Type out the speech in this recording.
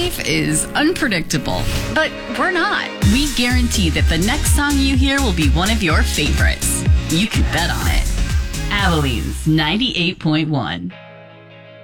Life is unpredictable, but we're not. We guarantee that the next song you hear will be one of your favorites. You can bet on it. Abilene's 98.1.